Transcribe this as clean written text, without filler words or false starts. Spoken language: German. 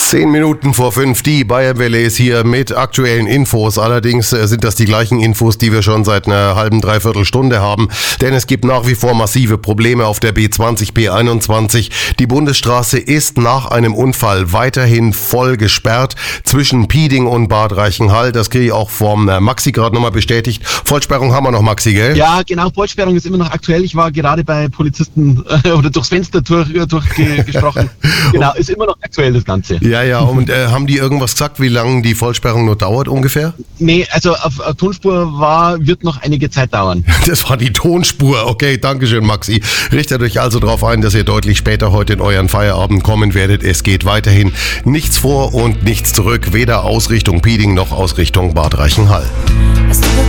10 Minuten vor 5, die Bayernwelle ist hier mit aktuellen Infos. Allerdings sind das die gleichen Infos, die wir schon seit einer halben, dreiviertel Stunde haben. Denn es gibt nach wie vor massive Probleme auf der B20, B21. Die Bundesstraße ist nach einem Unfall weiterhin voll gesperrt zwischen Pieding und Bad Reichenhall. Das kriege ich auch vom Maxi gerade nochmal bestätigt. Vollsperrung haben wir noch, Maxi, gell? Ja, genau, Vollsperrung ist immer noch aktuell. Ich war gerade bei Polizisten oder durchs Fenster durchgesprochen. Genau, ist immer noch aktuell das Ganze. Ja, und haben die irgendwas gesagt, wie lange die Vollsperrung noch dauert ungefähr? Nee, also auf Tonspur wird noch einige Zeit dauern. Das war die Tonspur. Okay, dankeschön, Maxi. Richtet euch also darauf ein, dass ihr deutlich später heute in euren Feierabend kommen werdet. Es geht weiterhin nichts vor und nichts zurück, weder aus Richtung Pieding noch aus Richtung Bad Reichenhall.